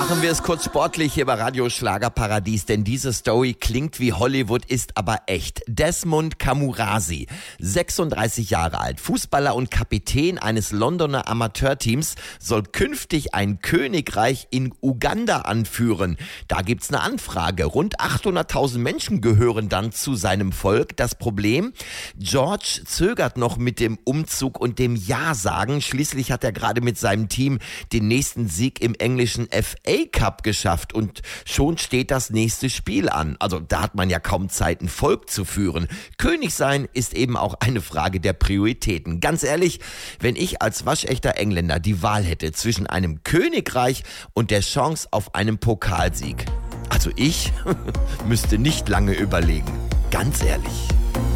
Machen wir es kurz sportlich hier bei Radio Schlagerparadies, denn diese Story klingt wie Hollywood, ist aber echt. Desmond Kamurasi, 36 Jahre alt, Fußballer und Kapitän eines Londoner Amateurteams, soll künftig ein Königreich in Uganda anführen. Da gibt's eine Anfrage. Rund 800.000 Menschen gehören dann zu seinem Volk. Das Problem? George zögert noch mit dem Umzug und dem Ja-Sagen. Schließlich hat er gerade mit seinem Team den nächsten Sieg im englischen FA Cup geschafft und schon steht das nächste Spiel an. Also da hat man ja kaum Zeit, ein Volk zu führen. König sein ist eben auch eine Frage der Prioritäten. Ganz ehrlich, wenn ich als waschechter Engländer die Wahl hätte zwischen einem Königreich und der Chance auf einen Pokalsieg, also ich müsste nicht lange überlegen. Ganz ehrlich.